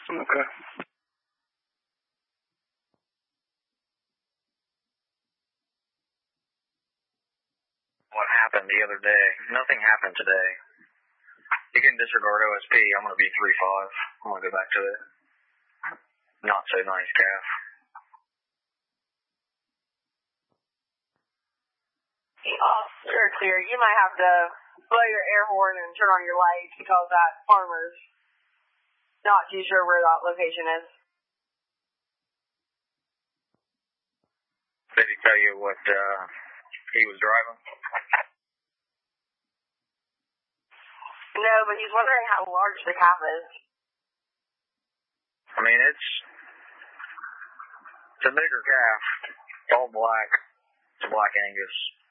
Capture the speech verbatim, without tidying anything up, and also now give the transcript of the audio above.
Okay. What happened the other day? Nothing happened today. You can disregard O S P. I'm going to be three five. I'm going to go back to the not so nice calf. Oh, sure, clear. You might have to blow your air horn and turn on your lights because that farmer's not too sure where that location is. Did he tell you what uh, he was driving? No, but he's wondering how large the calf is. I mean, it's, it's a bigger calf. It's all black. It's a black Angus.